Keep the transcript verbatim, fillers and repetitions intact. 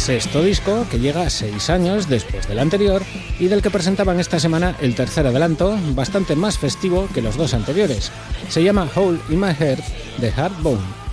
sexto disco que llega seis años después del anterior y del que presentaban esta semana el tercer adelanto, bastante más festivo que los dos anteriores. Se llama Hole in My Heart de Hardbone.